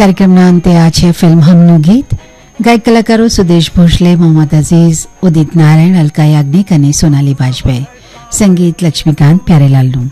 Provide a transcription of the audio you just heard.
કાર્યક્રમના અંતે આ છે ફિલ્મ હમનું ગીત. ગાયક કલાકારો સુદેશ ભોસલે, મોહમ્મદ અઝીઝ, ઉદિત નારાયણ, અલકા યાજ્ઞિક અને સોનાલી વાજપેયી. સંગીત લક્ષ્મીકાંત પ્યારેલાલનું.